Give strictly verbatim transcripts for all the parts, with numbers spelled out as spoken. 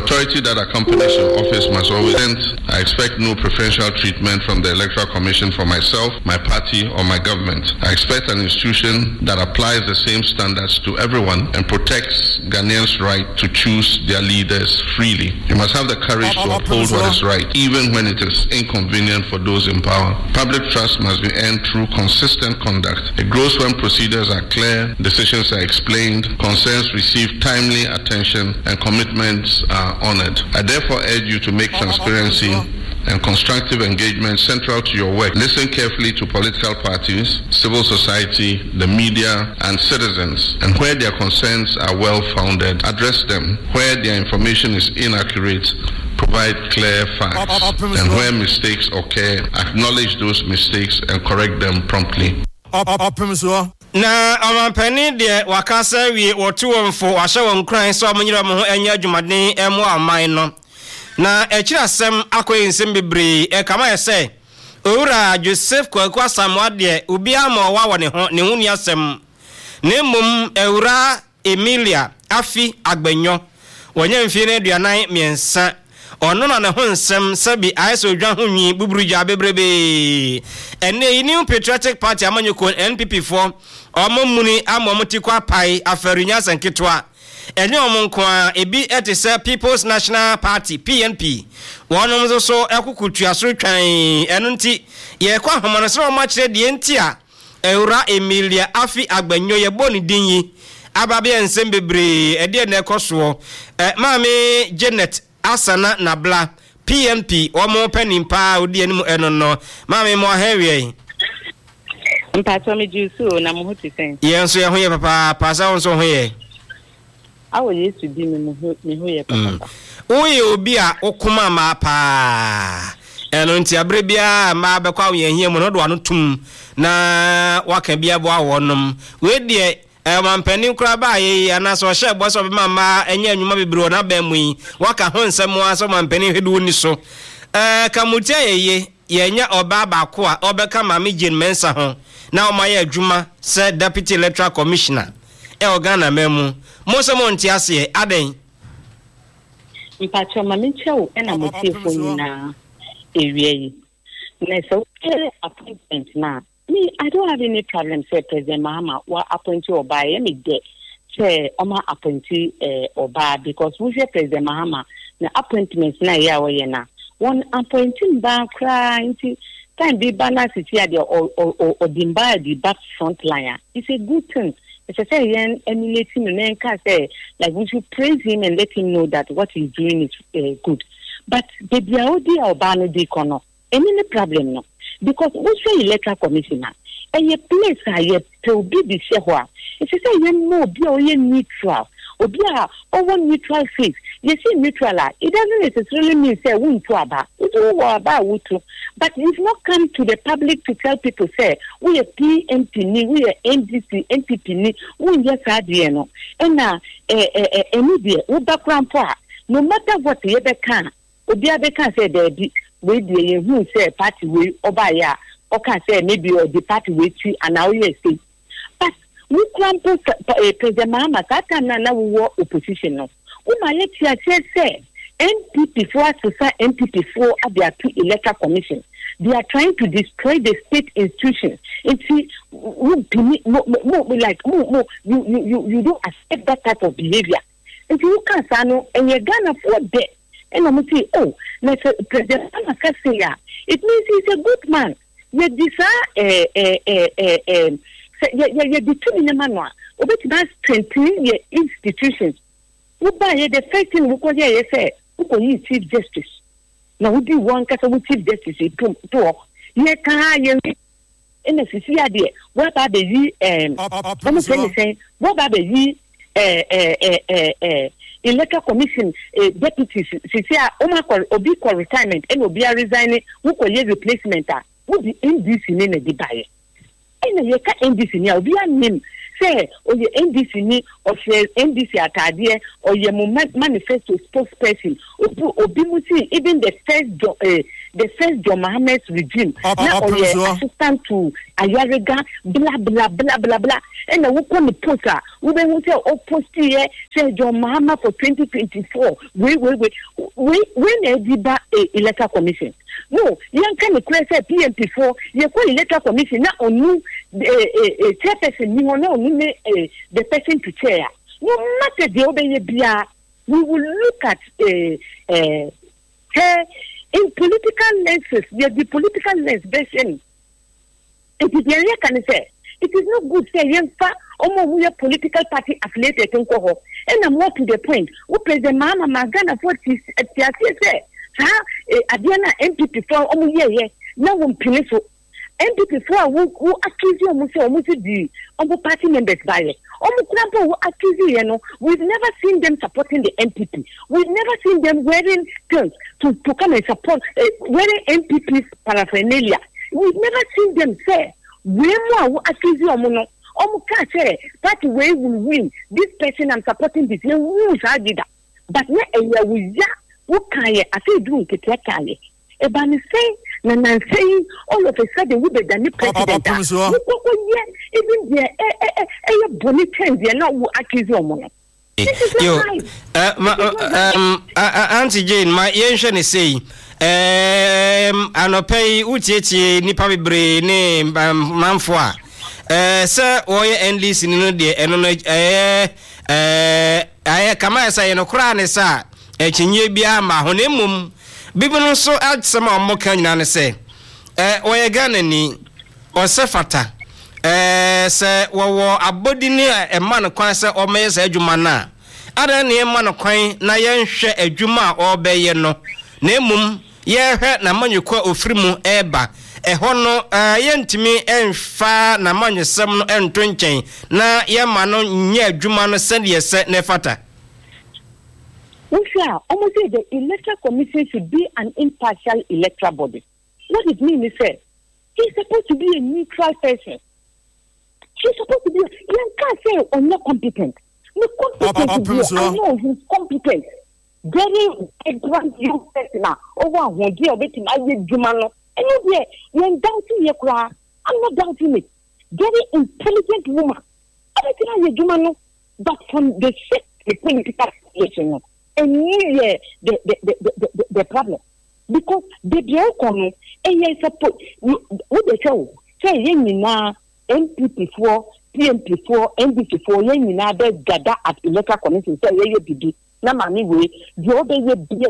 authority that accompanies your office must always end. I expect no preferential treatment from the Electoral Commission for myself, my party, or my government. I expect an institution that applies the same standards to everyone and protects Ghanaians' right to choose their leaders freely. You must have the courage to uphold what is right, even when it is inconvenient for those in power. Public trust must be earned through consistent conduct. It grows when procedures are clear, decisions are explained, concerns receive timely attention, and commitments are honored. I therefore urge you to make transparency and constructive engagement central to your work. Listen carefully to political parties, civil society, the media, and citizens. And where their concerns are well-founded, address them. Where their information is inaccurate, provide clear facts. And where mistakes occur, acknowledge those mistakes and correct them promptly. Na amampani de wakasa wi wotu wonfo wahye won kran so amnyira mo ho anya adwumaden emu aman no na ekirasem akoyinsem bebre e kama yese owura Joseph Kwaku Asamoah de obi ama wa wo ne ho ne hunu asem ne mum ewura Emilia Afi Agbanyo wonye mfie ne aduanan miensa ono na ne ho nsem sabi aiso dwan ho nwi buburuja bebrebe ene New Patriotic Party amanyoko N P P four omo muni amomtikwa pai afarinya sanketwa ene omonko a ebi etese People's National Party P N P wonom zo so ekukutua so twan eno nti ye kwa homono so ma kire de nti a ewura Emilia Afi Agbanyo ye boni dinyi ababe nsem bebre ede na ekoso eh maami Janet Asana Nabla P N P omo penimpa odi enimu eno no maami mo hewe mpato me jusu na mo hoti sen yenso ye ho ye papa pasa won so ho ye awo Yesu di me ho me ho ye papa oye obi a okuma ma pa eno nti abre bia ma be kwa ye hie mo no do anu tum na waka bia bo awonom we de eh mampani kura ba ye anaso hye bo so be mama enya anwuma bebiro na ba mu waka ho nsem aso mampani hwedu ni so eh kamutia ye yenya oba ba ko a obeka mama Jane Mensa ho na omaye adwuma se Deputy Electoral Commissioner e organa memu mo se mo nti ase aden mpacho mama nchewo e na motiefo nyina area yi na so appointment na me I don't have any problem say President Mahama wa appoint oba ye me de say oma appoint eh oba because we say President Mahama na appointment na ya wo ye na one appointing ba kra nti time be balance here the or or or dimba the back front line. It's a good thing. It's a say yen emulating and can say like we should praise him and let him know that what he's doing is uh, good. But the biaudi or bano de kono any problem no because we say electoral commissioner and your place are yet to be the shehwa. It's a say yen no be or yen neutral or be a over neutral face. You see neutral, it doesn't necessarily mean say we to about it will about we to, but it's not come to the public to tell people say we are P N P ni, we are N D C, N P P ni, we just had you know, and now eh eh eh immediate we background for no matter what you ever can, or the other can say there be we the who say party we over ya or can say maybe or the party we see and now you say, but we can't put President Mahama that time now we were opposition no. Uma let you say N P P four to say N P P four at their two electoral commission. They are trying to destroy the state institutions. It's like you, you, you, you don't accept that type of behavior. If you can't say no, and you're gonna afford that, and I'm say, oh, let's President Mahama it means he's a good man. You desire eh eh eh eh eh you you determine the manual. But that's strengthening your institutions. Uba ye the first thing we call ye say we call you chief justice. Now we do one case of chief justice to talk. Ye can ye in the C C A D. What about the um? I'm saying what about the eh eh eh eh eh electoral commission deputies? C C A Oma call obi call retirement and obi resigning. We call ye replacement. We be in this in the debate. ina ye ka N D C ni obi anim say oye N D C ni o se N D C atade o ye mo manifesto spokesperson obi mu see even the first uh, the first John Mohammed regime na o ye assistant to Ayarega blah blah blah blah blah and na wo come post a wo be hu say o post here say John Mohammed for twenty twenty-four we we we we when e di ba electoral commission no yan kan e say P M P four ye ko electoral commission na onu eh chairperson ni won na onu the person to chair no matter the obey bia we will look at uh, uh, her in political lenses the, the political lens version it is the can say it is not good say yenfa omo we political party affiliated nko ho and more to the point we president mama magana for this say ha adiana M P P for omo ye ye na won pini so M P P for who who accuse you omo say omo say di omo party members by omo krampo who accuse you know we've never seen them supporting the M P P we've never seen them wearing clothes to to come and support uh, wearing M P P's paraphernalia we've never seen them say we more who accuse you omo no omo can say party way will win this person I'm supporting this who I did that but na eya we ya who can ye ase do nkete kan ye e ba ni say na na say all of a sudden we be the new president we go ye even there eh eh eh eh boni trend there na who accuse you omo no yo uh um Auntie Jane my yenhwe ne say um anopay utieti nipa bebre ne manfo a eh se oye N D C no de eno no eh eh aye kama esa ye no kra ne sa e chinye bia ma ho ne mum bibinu so atsema mo kan nyina ne se eh oye Ghana ni o se fata eh se wo abodi ni e ma no kwan se o me se adwuma na ada ne ma no kwan na ye nhwe adwuma o be ye no na mum ye hwe na manyekwa ofirimu eba eho no yentimi enfa na manyesem no ento nchen na ye ma no nye adwuma no send ye se ne fata. Usha, almost say the electoral commission should be an impartial electoral body. What it means is that he's supposed to be a neutral person. He's supposed to be. You can't say I'm not competent. No competent. I know he's competent. Very grand young person now. Over one day of it in I did Jumano. And you you're doubting your cry. I'm not doubting it. Very intelligent woman. Everything I did Jumano, but from the sick the political situation. And here the the, the the the the problem. Because the deal come and you support what they say say yen na M P P four, P M P four, N D C four yen na be gather at electoral commission say ye bibi na mami we the other ye bi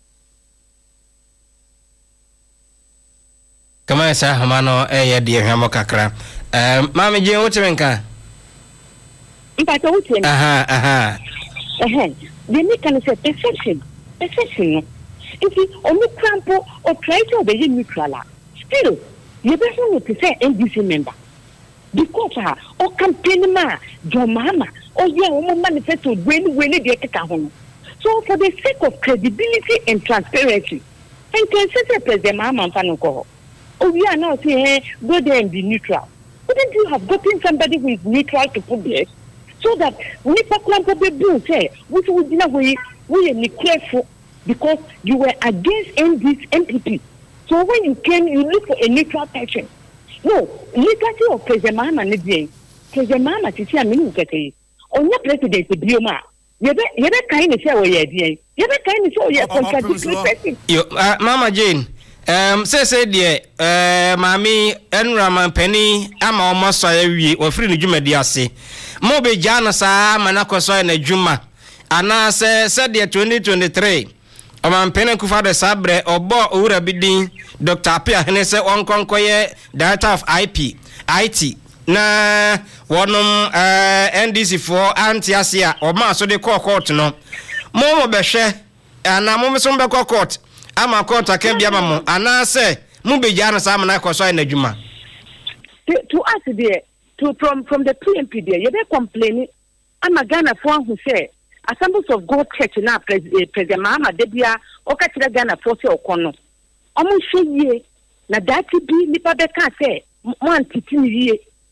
kama sa hamano e ye de hwamo kakra eh mami je wotimenka mpata wotimenka aha aha eh they make an perception perception if you only crampo or try to be neutral still you better not to say N D C member because ah or campaign ma John Mahama or yeah o manifesto when when dey keka ho so for the sake of credibility and transparency and can say President Mahama Mfano ko oh we are now saying hey, go there and be neutral wouldn't you have gotten somebody who is neutral to put there so that we crampo be do say we would not we we are careful because you were against M P P. So when you came, you look for a neutral person. No, legacy of President Mahama Nidje. President Mahama to see a minute okay. On your president to Bioma. You be you be kind of say oh yeah, you be kind of say oh yeah, contradictory person. Yo, uh, Mama Jane. Um, say say dear, uh, Mami Enraman Penny, ama almost so we or free Juma diase. Mo be jana sa manako so na Juma. Ana say said dear twenty twenty-three. Oman pene kufa de sabre obo owura bidin Doctor Apia hene se onkonkoye director of I P I T na wonom uh, N D C for anti-asia o ma so de court no mo mo behwe ana mo so be court ama court akan bia ma mo ana se mu be jana sa ma na koso na djuma to us there to from from the P M P there you be complaining ama Ghana for who say Assemblies of God Church na President Mahama Debia okatira Ghana for say okono omo hweye na dati bi nipa be ka say mo antiti ye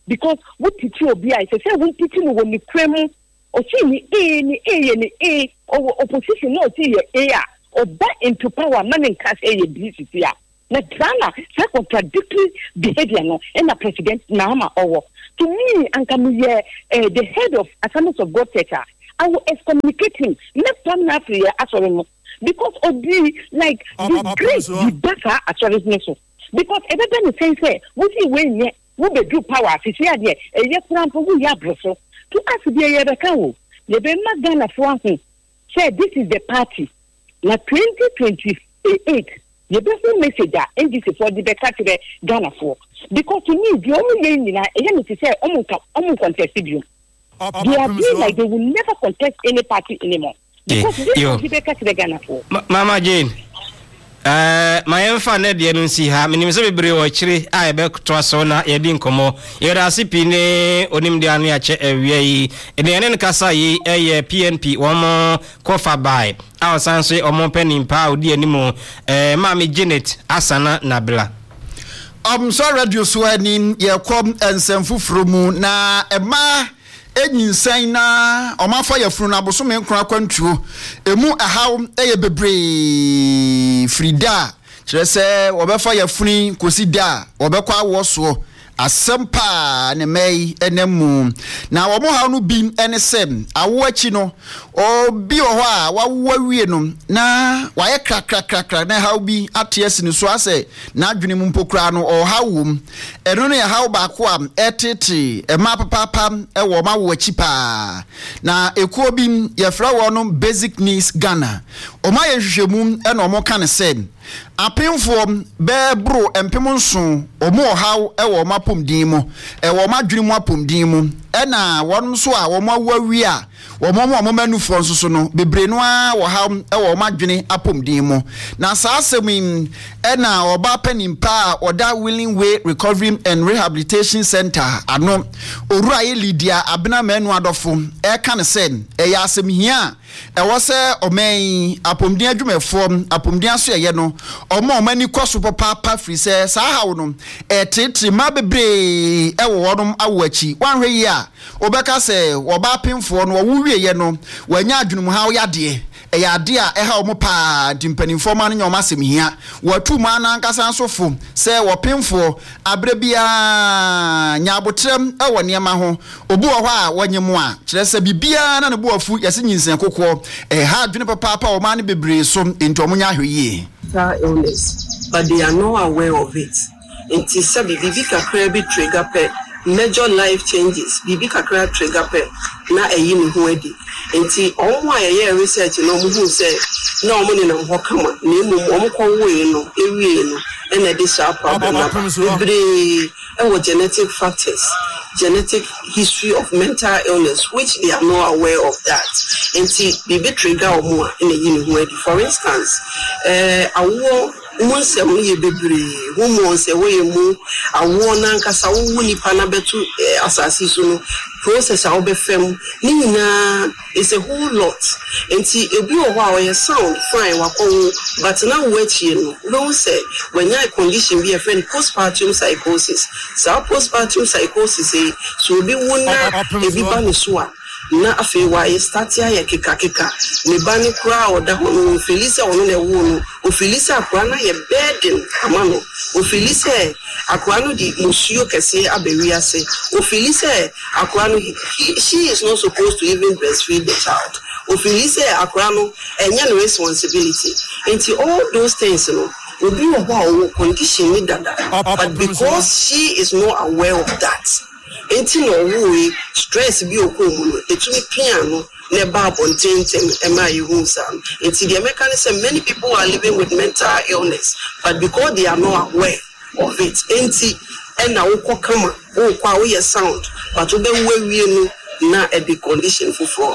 because what teach you be I say we teach you when you creme or see ni A ni A ni A or opposition no see A or back into power man cast A B C here. Na drama sa contradictory behavior no and the president Mahama Owo. To me and come here uh, the head of Assemblies of God Church, I will excommunicate him. Next time na free assurance because of the like uh, the uh, great debate assurance. Because everybody say say what he when we be do power fi say there e ye plan for we ya broso to ask the ye be ka wo ye be magana for ho say this is the party na twenty twenty-eight ye be send message a N D C for the better to the Ghana for because to me the only thing na e me say omo omo contest you they are being like they will never contest any party anymore because this is the better to the Ghana for Mama Jane Uh, my enfant na de no si ha menim se bebre wo chire a ebe to so na ye di nkomo ye da sipi ne onim de anu ya che awie yi e de ne kasa yi eye P N P wo mo kofa bai a san so o mo penim pa odi animu eh Mama Janet Asana Nabla um so radio so ani ye kom ensemfufuro mu na ema enyinsan na omafa yafuru na boso me nkura kwantuo emu ahaw eye bebre frida kire se obefa yafuni kosi da obekwa woso asempa ne mai enemu na wo mo ha no bi ene sem awo achi no obi wo a wawo awie no na waye krakra krakra na ha bi aties ni so ase na adwene mu mpokura no o ha wom eno ne ha ba ko am etete e ma papa e wo ma wo achi pa na ekuo bi ye fra wo no Basic Needs Ghana o ma ye hwehwemu e na o mo kan sem apemfo bebro empem nso omo haw e wo mapomdin mu e wo madwene mu apomdin mu e na wonum so a wo mawawi a wo mo mo manufo nso so no bebre no a wo haw e wo madwene apomdin mu na saasem e na oba panimpa oda Willing Way Recovery and Rehabilitation Center ano orura ye Lydia Abena Manu Adofo e kan sen e ya asem hia e wo se omen apomdin adwumefo apomdin aso ye no omo omani kwaso papa pa free se sa hawo no e tete ma bebre e wo wonum awachi wanhwe yi a obeka se wo ba pemfo no wo wie ye no wanya adwunum ha wo yade e yade a e ha omo pa dimpanimfo ma no nyom asem hia watu ma na nkasa nsofo se wo pemfo abrebia nyabotrem e wo niema ho obu wo a wonyem a kire se bibia na ne bo afu yase nyinsen kokko e ha adwune papa pa wo ma ne bebre so ento omo nya hweye illness, but they are not aware of it. Until sabi bibi kakra bi trigger pe major life changes. Bibi kakra trigger pe na eyi ni ho adi. Until omo aye research no mo hu say na omo ni na ho kama na emu omo ko wo yi no ewie no na dey sharp problem na every e genetic factors, genetic history of mental illness, which they are not aware of that. Until bibi trigger omo in eyi ni ho adi. For instance, eh awo Monse mu ye bebre wo monse wo ye mu awo na nkasa wo nipa na betu asasi so no process a obefem ni nyina is a whole lot enti ebi o ho a ye sound fine wakon but na wo achie no no say when your condition be a friend postpartum psychosis so postpartum psychosis eh so be wona ebi ba no so a na afi wa ye start ya ye keka keka ne ba ni kura oda ho no Felisa ono na wo no o Felisa akwa na ye burden amano o Felisa akwa no di musuo kese abewi ase o Felisa akwa no she is not supposed to even breastfeed the child o Felisa akwa no enya no responsibility into all those things no obi wo ho condition ni dada but because she is not aware of that enti no wo stress bi okomu etumi piano ne ba bontentem ema yehu sam enti the mechanism many people are living with mental illness but because they are not aware of it enti ena wo kokama wo kwa wo ye sound but wo be wie no na e be condition for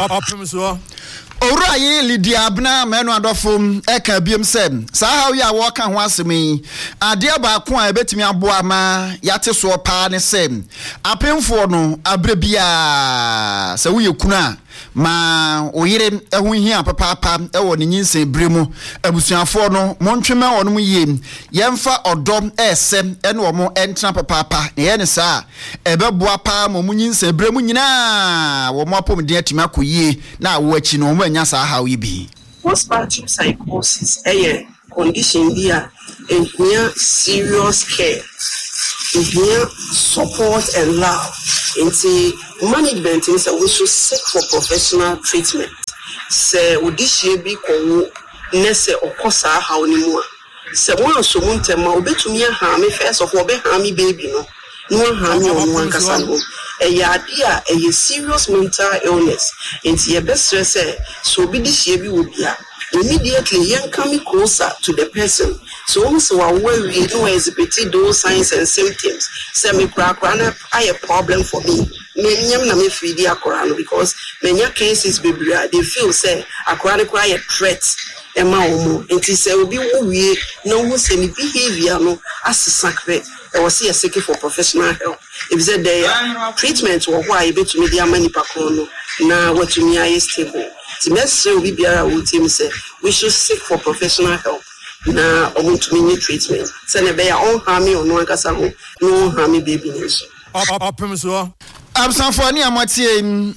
for Ora ye Lydia Abena Manu Adofo eka biem sem sa hawo ya wo ka ho asemi ade ba ko a betimi aboa ma yate so pa ne sem apemfo no abrebia sa wo ye kuna ma oyire ehu hia papa papa ewo ne nyinse bremu abusuafo no montwema onom yie yemfa odom esem ene omo entra papa papa ne ye ne sa ebeboa pa mo nyinse bremu nyina wo mo apomde atima koyie na wo achi no mo anya sa hawo bi. Postpartum psychosis a condition here and here serious care, and here support and love. Into management is that we should seek for professional treatment. Say udishie bi ko nese okosa how ni mo. Say one so muntema obetumi ha me first of all be ha me baby no. No ha me on one kasa no. A yadia a serious mental illness. Into your best stress so be dishie bi will be immediately young coming closer to the person. So also while we do exhibit those signs and symptoms, say me crack I a problem for me. Many na me feed the Quran because many cases baby they feel say a Quran cry a threat. Emma omo enti say obi wo wie no who say me behavior no as sacred. I was here seeking for professional help. If said the treatment or why be to me the many pakono na what to me I stable. The message we be our team say we should seek for professional help. Na omo to me treatment. Say na be on harm on one kasa ho no harm baby nso. Opem so. Absanfo ni amatie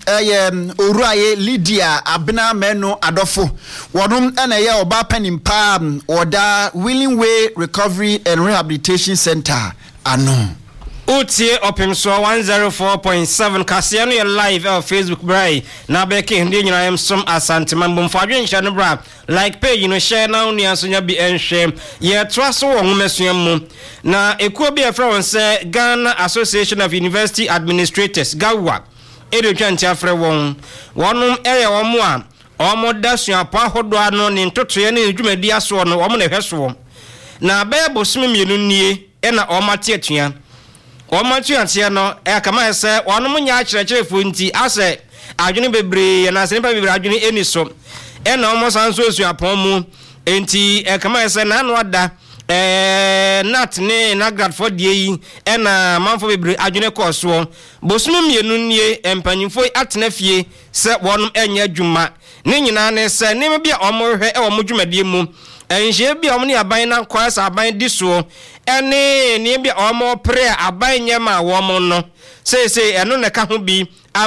eh Owuraye Lydia Abena Meno Adofo wonum ena ye oba panimpa oda Willing Way Recovery and Rehabilitation Center ano Utie Opem so one oh four point seven kase no ye live on Facebook brai na beke ndi nyina yem som asante mambo mfadwe nhya no bra like page no share na oni asonya bi enhwe ye toa so wo homesuam mu na ekuo bi afra won se Ghana Association of University Administrators Gawa edo twanti afra won wonum eye wo mu a omo da suapo ahodo ano ne ntotoye na edwumadi aso no omo na hweso na bebo sum mienu nie e na omate atua omate atia no e kama se wonum nya akyerɛkyerɛfo nti ase adwene bebre na se nipa bebre adwene eni so e na omo sanso suapo mu enti e kama se na no ada eh nat ne na Gradford die yi e na manfo bebre adwene kɔso bosum mienu nie empanyimfo atena fie se wonum enya adwuma ne nyina ne se ne bia omhwe e omo dwumadie mu enhye bia omo ne aban na kwasa aban di so ene ne bia omo pre aban nyema womo no se se eno ne ka ho bi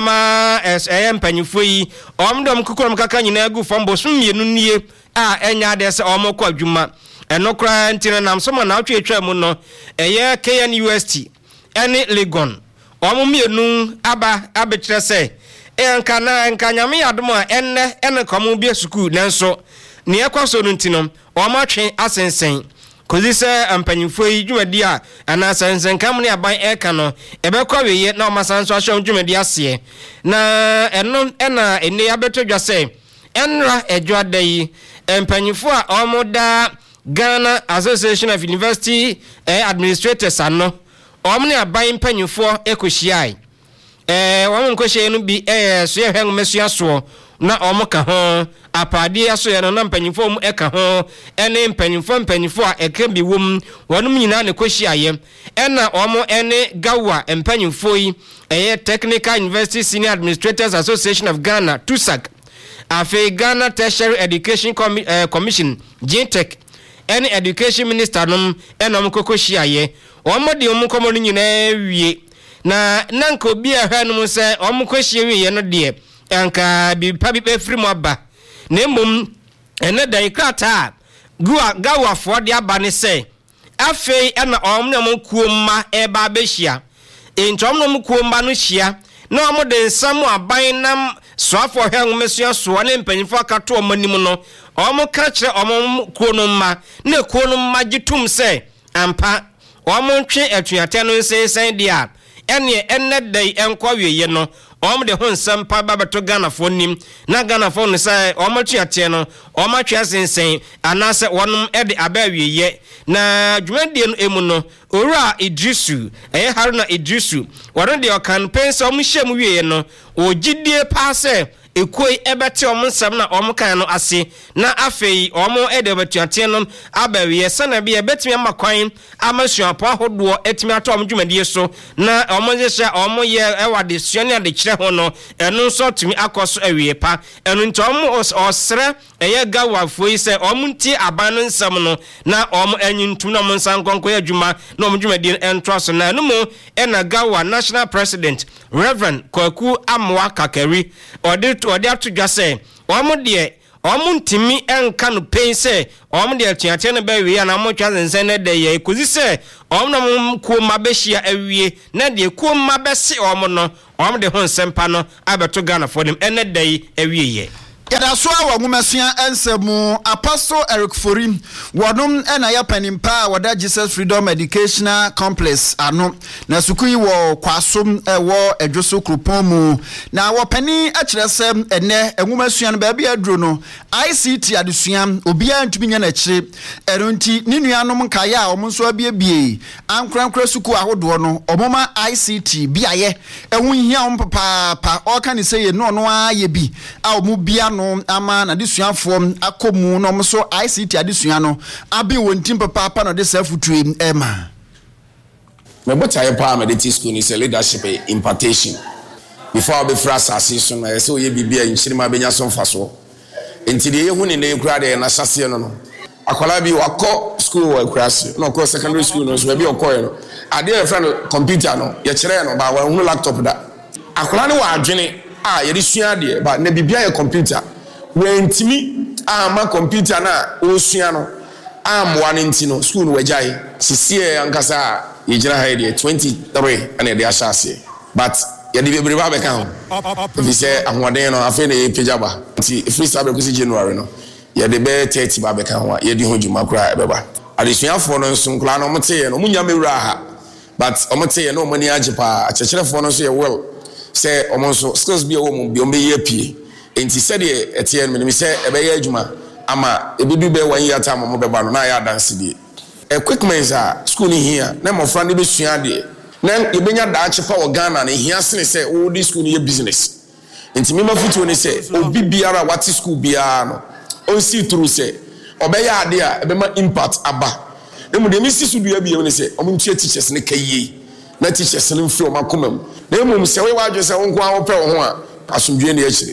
ama eh empanyimfo yi omo dom kokorom kaka nyina agu fam bosum mienu nie a enya de se omo kɔ adwuma eno kra ntine nam so ma na atwetwa mu no eye K N U S T ene Legon omo mienu aba abekyere se enka na enka nyame adom a enne ene komo bia school nanso ne ekwaso no ntino omo atwe asensen kozi se ampanyimfo yi dwumadi a ana asensen kam ne aban eka no ebekwa weye na omasanso ahwe dwumadi ase na eno ena ene abetodwa se enra edwada yi ampanyimfo a omo da Ghana Association of University eh, Administrators ano omne aban panyufo ekoshiai eh won nkohye no bi eh so ye hwen mesua so na omo ka ho apade aso ye no na panyufo mu eka ho ene panyufo panyufo a eka bi wom wonum nyina ne koshiaye ena omo ene Gawa panyufo yi eh Technical University Senior Administrators Association of Ghana T U S A C afi Ghana Tertiary Education Com uh, Commission G T E C any education minister nom enom kokoshiaye omode om komo no nyina wie na nanka obi a hwanum se om koshie wie no de anka bi pa bi befiri mo aba na mmom ene dai krata gua gawa fo de aba ne se afei ena om ne mo kuoma e ba behia entom no mo kuoma no hia na om de nsam aban nam soafo hwan mesua so ne mpanyifo akato omanim no omo ka kire omo kuono ma na kuono ma gitum se ampa omo ntwe atuate no nsensen dia ene enne dai enkwa wieye no omo de ho nsam pa babato Ghana fo nim na Ghana fo no sai omo tuate no omo twa sensen anase wonum e de aba wieye na dwumadie no emu no Owura Idrisu eye Haruna Idrisu woro de okan pense omo hyem wieye no ogidie pa se ekoi ebete omo nsam na omo kan no ase na afei omo ede betuate no abawie sana bia betimi amakwan amasuapo ahodo etimi ato omo dwumadie so na omo jesha omo ye ewade suane ade kire ho no eno nso tumi akoso awie pa eno nti omo osre eye gawafo yi se omo nti aban no nsam no na omo anyintum na omo nsankonko adwuma na omo dwumadie entro so na no mo ena gawa national president Reverend Kwaku Amwa Kakari ode ode atodwa se omo de omo ntimi enka no pen se omo de atuate no ba wi na mo twa zensen na de ye kozi se omo na mo ko mabehia awie na de ko mabese omo no omo de ho nsempa no abeto Ghana for them ene de awie ye Yada so awa ngumasia ensemu Apostle Eric Forim wonum ena ya panimpa wada Jesus Freedom Educational Complex ano na sukui wo kwasum ewo edwoso krupon mu na wo pani akyerese ene ngumasia no ba bia duro no I C T adesua obia ntumi nya na kire eronti ni nuanom nkae a omo so abiebie ankrankra suku ahodo no omoma I C T biaye ehun hia om papa pa o kan say ye no no aye bi a omo bia ama na desuafo akomu no mo so I C T adesua no abi wontim papa pa no de safutue ema me botaye pa me de school ni say leadership impartation before be frasa assassin na say oye bibia nchirima benya so mfaso enti de yehu ni ne kura de na sase no no akola bi wakọ school wa kurase no ko secondary school no so be okoye no ade e friend computer no ye kire no ba wa hu laptop da akola ne wa adwene a ye de sua de ba na bibia ye computer wentimi ama computer na osua no amwa ne ntino school no wajai sisie ankasa ye jira ha de twenty-three ane de ashase but ye de bebre ba be kan ho say ahoden no afa na ye pejaba nti free sabe ko si January no ye de be thirty ba be kan ho ye di ho juma kura e be ba adesuafo no nso nkla no mte no munya mewura ha but omte no mani agipa akyekirefo no so ye well say omo so skills bi wo mu bi o me ye pie enti said e etien me say e be ye adwuma ama e bidu be one year time mo be ba no na ya dance bi equipment a school ni here na mo fra ne be sua de na e benya da achepa wo Ghana na here sene say o di school ni business enti me mafutu ni say obi biara wati school biara no on see through say obeya ade a e be ma impact aba e mu de mi sisu dua bi e ni say o mu tie teachers ne kayi na teachers ne mfiri o makomam na e mu se we wa dwo say won ko a wo pe wo ho a asomdwe ne akire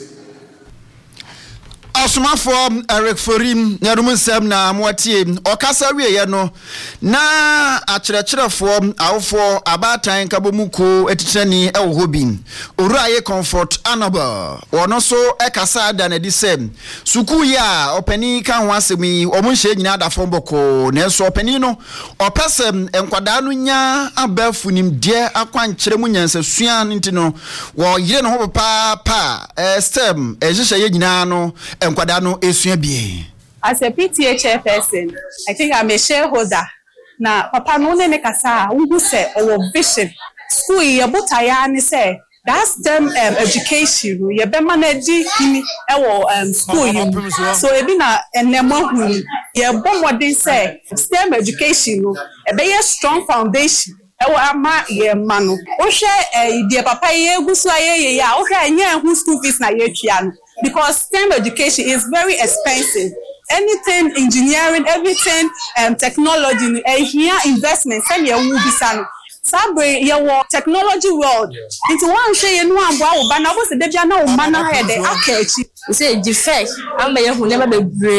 Asumafo Eric Forim nyarum sem na motie okasa wiye no na akyerɛkyerɛfo awofo abatan kabomuko etitrani ewo hobi owuraye comfort anaba wono so ekasa da na di sem suku ya opani kan ho asemi omo nhye nyina da fomboko na so opani no opesem enkwada no nya abafunim de akwankyerɛ mu nyansa sua ntino wo yire no ho papa pa eh stem ehyehyɛ ye nyina no enkwada no esua bie. As a P T A chairperson, I think I'm a shareholder. Na papa no ne me kasa who say our vision school ye botaya ni say that's them um, education ye be manage himi ewo um school you so e bi na enemo hu ye bo modern say STEM education no e be a strong foundation ewo ama ye manu o hwe e die papa ye gusu aye ye ya o hwe anya hu school fees na ye twia no because STEM education is very expensive. Anything engineering, everything um, technology, uh, here investment, send you will be san. Sabre your technology world. Into one say you know about but now was the Debiana or Mana head. Okay, say defect. I'm who never be brave.